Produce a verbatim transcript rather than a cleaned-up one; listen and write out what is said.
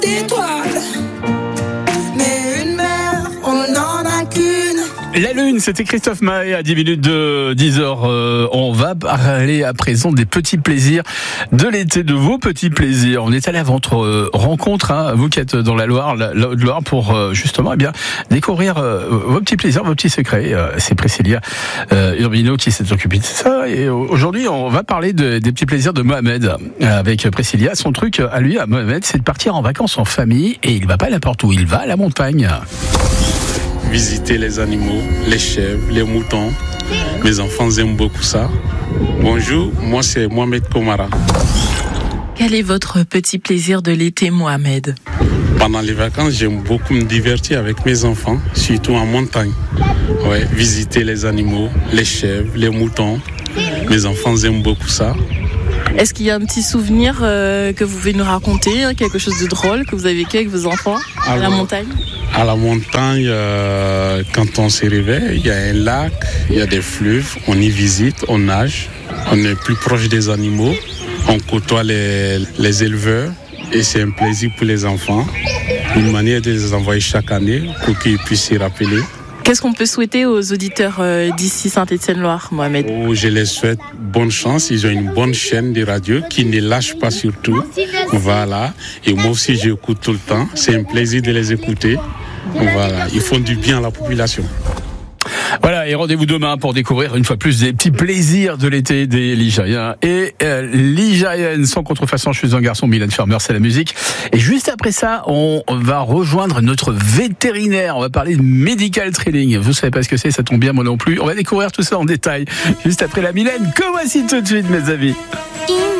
d'étoiles, mais une mer, on n'en a qu'une. La Lune, c'était Christophe Maé à dix minutes de dix heures. Euh, on va parler à présent des petits plaisirs de l'été, de vos petits plaisirs. On est allé à votre euh, rencontre, hein, vous qui êtes dans la Loire, la, la Haute-Loire, pour euh, justement eh bien découvrir euh, vos petits plaisirs, vos petits secrets. Euh, c'est Priscilla euh, Urbino qui s'est occupée de ça. Et aujourd'hui, on va parler de, des petits plaisirs de Mohamed avec Priscilla. Son truc à lui, à Mohamed, c'est de partir en vacances en famille, et il va pas n'importe où, il va à la montagne. Visiter les animaux, les chèvres, les moutons. Mes enfants aiment beaucoup ça. Bonjour, moi c'est Mohamed Komara. Quel est votre petit plaisir de l'été, Mohamed ? Pendant les vacances, j'aime beaucoup me divertir avec mes enfants, surtout en montagne. Ouais, visiter les animaux, les chèvres, les moutons. Mes enfants aiment beaucoup ça. Est-ce qu'il y a un petit souvenir euh, que vous pouvez nous raconter, hein, quelque chose de drôle que vous avez vécu avec vos enfants à Alors, la montagne ? À la montagne, euh, quand on se réveille, il y a un lac, il y a des fleuves, on y visite, on nage, on est plus proche des animaux, on côtoie les, les éleveurs et c'est un plaisir pour les enfants, une manière de les envoyer chaque année pour qu'ils puissent s'y rappeler. Qu'est-ce qu'on peut souhaiter aux auditeurs euh, d'ici Saint-Étienne-Loire, Mohamed ? Oh, je les souhaite bonne chance. Ils ont une bonne chaîne de radio qui ne lâche pas surtout. Voilà. Et moi aussi, j'écoute tout le temps. C'est un plaisir de les écouter. Voilà. Ils font du bien à la population. Voilà, et rendez-vous demain pour découvrir une fois plus des petits plaisirs de l'été des Ligériens et euh, Ligériennes. Sans contrefaçon, je suis un garçon, Mylène Farmer, c'est la musique. Et juste après ça, on va rejoindre notre vétérinaire. On va parler de medical training. Vous savez pas ce que c'est, ça tombe bien, moi non plus. On va découvrir tout ça en détail juste après la Mylène. Comme voici tout de suite, mes amis.